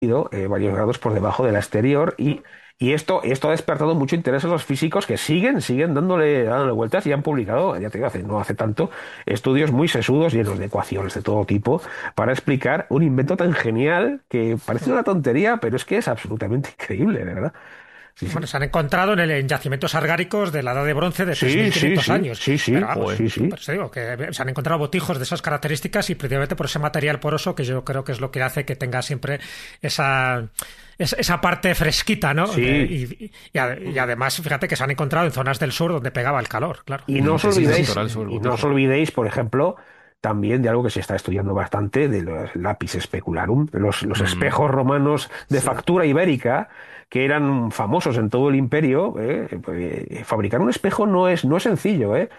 varios grados por debajo de la exterior y esto ha despertado mucho interés en los físicos que siguen dándole vueltas y han publicado, ya te digo, no hace tanto, estudios muy sesudos llenos de ecuaciones de todo tipo para explicar un invento tan genial que parece una tontería, pero es que es absolutamente increíble, de verdad. Sí, sí. Bueno, se han encontrado en yacimientos argáricos de la Edad de Bronce de Sí, 3.500 sí, años. sí, sí, Pero vamos, sí. pues te digo que se han encontrado botijos de esas características y precisamente por ese material poroso que yo creo que es lo que hace que tenga siempre esa parte fresquita, ¿no? Sí. Y además, fíjate que se han encontrado en zonas del sur donde pegaba el calor, claro. Y no os olvidéis, por ejemplo, también de algo que se está estudiando bastante, de los lápiz specularum, los espejos romanos de factura ibérica, que eran famosos en todo el imperio. Fabricar un espejo no es sencillo, ¿eh?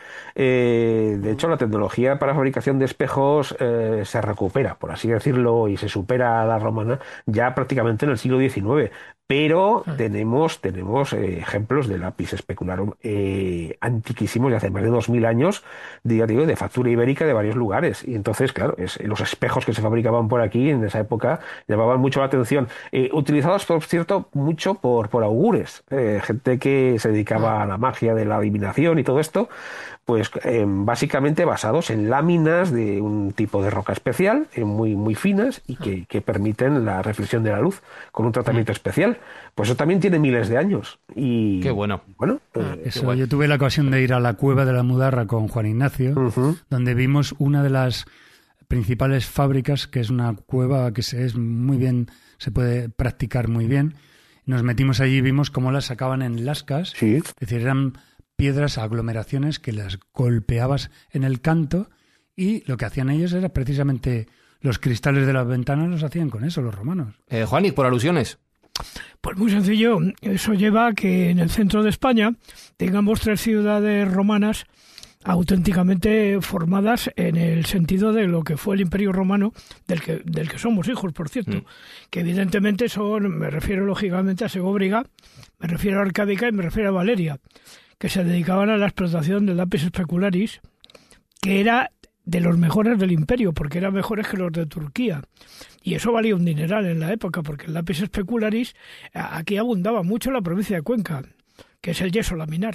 De hecho, la tecnología para fabricación de espejos se recupera, por así decirlo, y se supera a la romana ya prácticamente en el siglo XIX. Pero tenemos ejemplos de lápiz specularum antiquísimos de hace más de 2000 años, digo, de factura ibérica de varios lugares. Y entonces, claro, los espejos que se fabricaban por aquí en esa época llamaban mucho la atención. Utilizados, por cierto, mucho por augures, gente que se dedicaba a la magia de la adivinación y todo esto, pues básicamente basados en láminas de un tipo de roca especial, muy finas y que permiten la reflexión de la luz con un tratamiento especial. Pues eso también tiene miles de años. Y qué bueno. Bueno, eso, bueno. Yo tuve la ocasión de ir a la cueva de la Mudarra con Juan Ignacio, donde vimos una de las principales fábricas, que es una cueva que es muy bien, se puede practicar muy bien. Nos metimos allí y vimos cómo las sacaban en lascas, es decir, eran piedras, aglomeraciones que las golpeabas en el canto y lo que hacían ellos era precisamente los cristales de las ventanas los hacían con eso, los romanos. Juanik, por alusiones. Pues muy sencillo, eso lleva a que en el centro de España tengamos 3 ciudades romanas auténticamente formadas en el sentido de lo que fue el Imperio Romano, del que somos hijos, por cierto, que evidentemente me refiero lógicamente a Segóbriga, me refiero a Arcádica y me refiero a Valeria, que se dedicaban a la explotación del lápiz specularis, que era de los mejores del imperio, porque eran mejores que los de Turquía. Y eso valía un dineral en la época, porque el lápiz specularis aquí abundaba mucho en la provincia de Cuenca, que es el yeso laminar.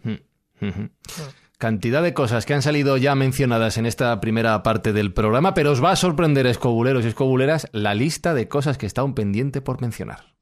Cantidad de cosas que han salido ya mencionadas en esta primera parte del programa, pero os va a sorprender, escobuleros y escobuleras, la lista de cosas que está aún pendiente por mencionar.